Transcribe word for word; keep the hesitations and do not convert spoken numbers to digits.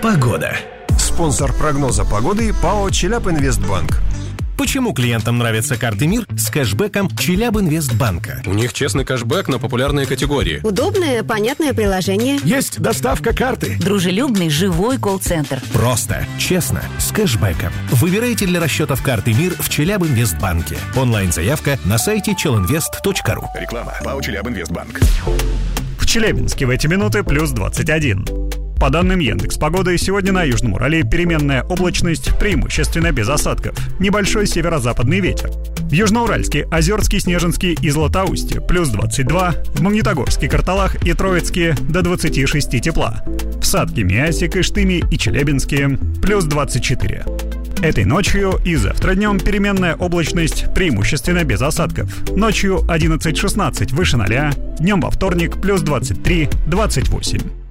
Погода. Спонсор прогноза погоды ПАО «Челябинвестбанк». Почему клиентам нравятся карты МИР с кэшбэком Челябинвестбанка? У них честный кэшбэк на популярные категории. Удобное, понятное приложение. Есть доставка карты. Дружелюбный, живой колл-центр. Просто, честно, с кэшбэком. Выбирайте для расчетов карты МИР в Челябинвестбанке. Онлайн-заявка на сайте челинвест точка ру. Реклама. ПАО «Челябинвестбанк». В Челябинске в эти минуты плюс двадцать один. По данным Яндекс.Погоды, сегодня на Южном Урале переменная облачность, преимущественно без осадков. Небольшой северо-западный ветер. В Южноуральске, Озерске, Снежинске и Златоусте плюс двадцать два, в Магнитогорске, Карталах и Троицке до двадцати шести тепла. В Сатке, Миасе, Кыштыме и Челябинске плюс двадцать четыре. Этой ночью и завтра днем переменная облачность, преимущественно без осадков. Ночью одиннадцать шестнадцать выше ноля, днем во вторник плюс двадцать три двадцать восемь.